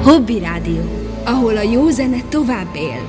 Hobby Rádió, ahol a jó zene tovább él.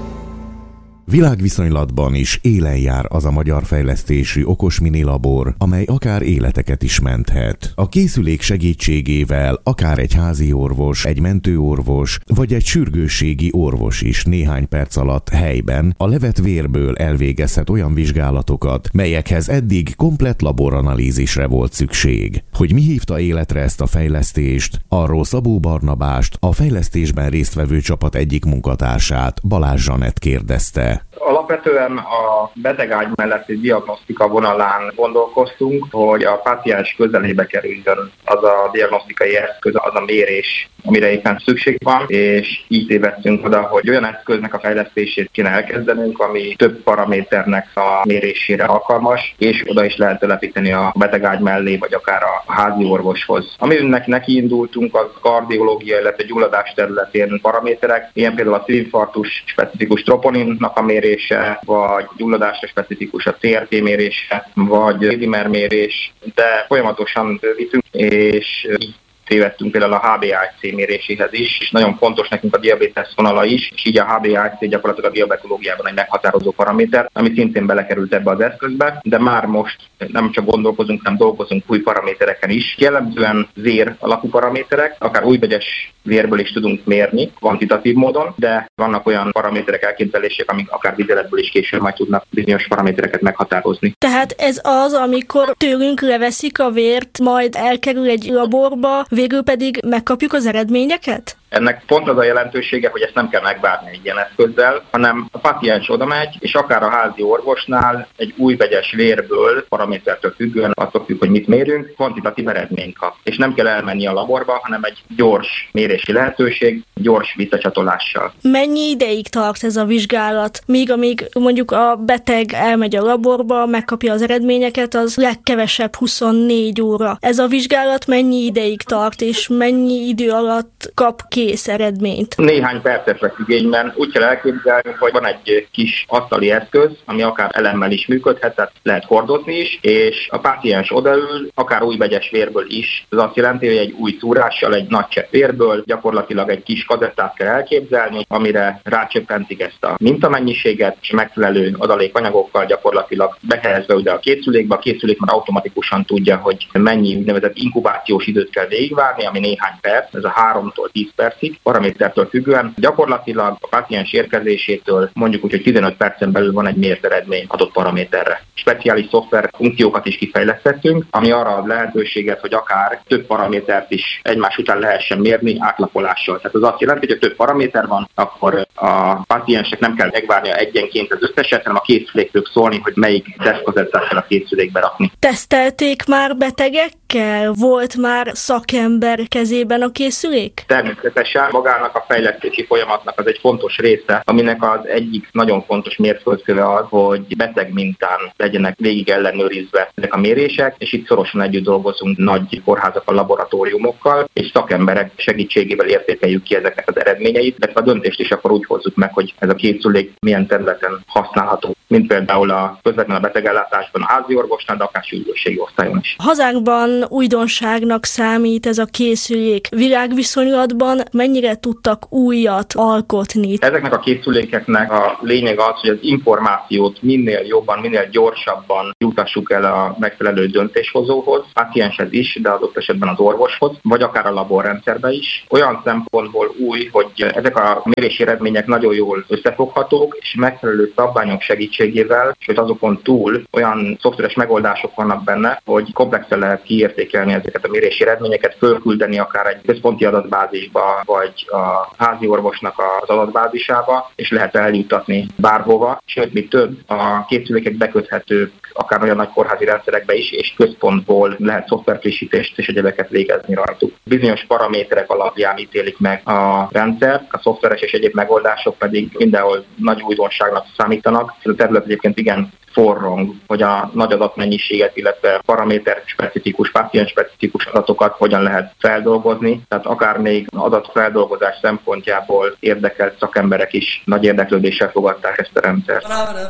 Világviszonylatban is élen jár az a magyar fejlesztésű okos minilabor, amely akár életeket is menthet. A készülék segítségével akár egy házi orvos, egy mentőorvos vagy egy sürgősségi orvos is néhány perc alatt helyben a levett vérből elvégezhet olyan vizsgálatokat, melyekhez eddig komplett laboranalízisre volt szükség. Hogy mi hívta életre ezt a fejlesztést, arról Szabó Barnabást, a fejlesztésben résztvevő csapat egyik munkatársát, Balázs Zsanett kérdezte. Alapvetően a betegágy melletti diagnosztika vonalán gondolkoztunk, hogy a páciens közelébe kerüljön az a diagnosztikai eszköz, az a mérés, amire éppen szükség van, és így tévedtünk oda, hogy olyan eszköznek a fejlesztését kéne elkezdenünk, ami több paraméternek a mérésére alkalmas, és oda is lehet telepíteni a betegágy mellé, vagy akár a házi orvoshoz. Aminek nekiindultunk, az kardiológia, illetve gyulladás területén paraméterek, ilyen például a szívinfarktus specifikus troponinnak a mérése, vagy gyulladásra specifikus a CRP mérése, vagy dimer mérés, de folyamatosan bővítünk, és így tévedtünk például a HbA1c méréséhez is, és nagyon fontos nekünk a diabétesz vonala is, és így a HbA1c gyakorlatilag a diabetológiában egy meghatározó paraméter, ami szintén belekerült ebbe az eszközbe, de már most nem csak gondolkozunk, hanem dolgozunk új paramétereken is. Jellemzően vér alapú paraméterek, akár újvegyes vérből is tudunk mérni, kvantitatív módon, de vannak olyan paraméterek, elképzelések, amik akár vizeletből is később majd tudnak bizonyos paramétereket meghatározni. Tehát ez az, amikor tőlünk leveszik a vért, majd elkerül egy laborba, végül pedig megkapjuk az eredményeket? Ennek pont az a jelentősége, hogy ezt nem kell megvárni egy ilyen eszközzel, hanem a paciens oda megy, és akár a házi orvosnál egy új vegyes vérből, paramétertől függően, attól függ, hogy mit mérünk, kvantitatív eredményt kap. És nem kell elmenni a laborba, hanem egy gyors mérési lehetőség, gyors visszacsatolással. Mennyi ideig tart ez a vizsgálat? Amíg mondjuk a beteg elmegy a laborba, megkapja az eredményeket, az legkevesebb 24 óra. Ez a vizsgálat mennyi ideig tart, és mennyi idő alatt kap kész eredményt? Néhány percet vesz igényben. Úgy kell elképzelni, hogy van egy kis asztali eszköz, ami akár elemmel is működhet, tehát lehet hordozni is, és a páciens odaül, akár új vegyes vérből is. Ez azt jelenti, hogy egy új szúrással, egy nagy csepp vérből gyakorlatilag egy kis kazettát kell elképzelni, amire rácsöppentik ezt a mintamennyiséget, és megfelelő adalékanyagokkal gyakorlatilag behelyezve oda a készülékbe. A készülék már automatikusan tudja, hogy mennyi úgynevezett inkubációs időt kell végigvárni, ami néhány perc, ez a 3-tól 10 percig, paramétertől függően. Gyakorlatilag a páciens érkezésétől mondjuk úgy, hogy 15 percen belül van egy mért eredmény adott paraméterre. Speciális szoftver funkciókat is kifejlesztettünk, ami arra ad lehetőséget, hogy akár több paramétert is egymás után lehessen mérni átlapolással. Tehát az azt jelenti, hogy ha több paraméter van, akkor a páciensnek nem kell megvárnia egyenként az összeset, hanem a készülék fog szólni, hogy melyik tesztkazettát kell a készülékbe rakni. Tesztelték már betegekkel? Volt már szakember kezében a készülék? Természetesen magának a fejlesztési folyamatnak az egy fontos része, aminek az egyik nagyon fontos mérföldköve az, hogy beteg mintán legyenek végig ellenőrizve ezek a mérések, és itt szorosan együtt dolgozunk nagy kórházakkal, laboratóriumokkal, és szakemberek segítségével értékeljük ki ezeknek az eredményeit, de a döntést is akkor úgy hozzuk meg, hogy ez a készülék milyen területen használható, mint például a közvetlen a betegellátásban a házi orvosnál, de akár sürgősségi osztályon is. Hazánkban újdonságnak számít ez a készülék. Világviszonylatban mennyire tudtak újat alkotni? Ezeknek a készülékeknek a lényeg az, hogy az információt minél jobban, minél gyorsabban jutassuk el a megfelelő döntéshozóhoz, pácienshez is, de adott esetben az orvoshoz, vagy akár a laborrendszerbe is. Olyan szempontból új, hogy ezek a mérési eredmények nagyon jól összefoghatók, és megfelelő szabványok segítségével, sőt azokon túl olyan szoftveres megoldások vannak benne, hogy komplexen lehet kiértékelni ezeket a mérési eredményeket, fölküldeni akár egy központi adatbázisba, vagy a házi orvosnak az adatbázisába, és lehet eljuttatni bárhova. Sőt, mi több, a készülékek beköthetők akár olyan nagy kórházi rendszerekbe is, és központból lehet szoftverfrissítést és egyebeket végezni rajtuk. Bizonyos paraméterek alapján ítélik meg a rendszer, a szoftveres és egyéb megoldások pedig mindenhol nagy újdonságnak számítanak. Ez a terület egyébként igen forrong, hogy a nagy adatmennyiséget, illetve paraméter specifikus, páciens specifikus adatokat hogyan lehet feldolgozni. Tehát akár még adatfeldolgozás szempontjából érdekelt szakemberek is nagy érdeklődéssel fogadták ezt a rendszert.